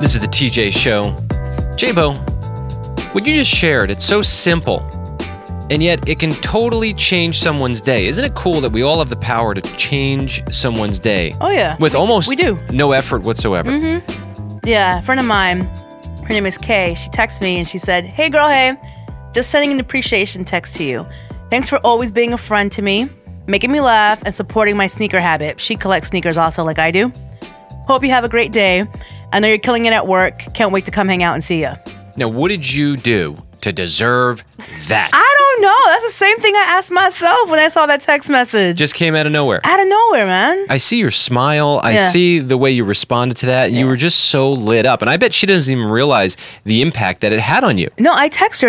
This is the TJ Show. J-Bo, what you just shared, it's so simple, and yet it can totally change someone's day. Isn't it cool that we all have the power to change someone's day? Oh, yeah. With almost we do. no effort whatsoever. Yeah, a friend of mine, her name is Kay. She texted me and she said, "Hey girl, hey, just sending an appreciation text to you. Thanks for always being a friend to me, making me laugh, and supporting my sneaker habit." She collects sneakers also like I do. "Hope you have a great day. I know you're killing it at work. Can't wait to come hang out and see you." Now, what did you do to deserve that? I don't know. That's the same thing I asked myself when I saw that text message. Just came out of nowhere. Out of nowhere, man. I see your smile. I Yeah. see the way you responded to that. You were just so lit up. And I bet she doesn't even realize the impact that it had on you. No, I text her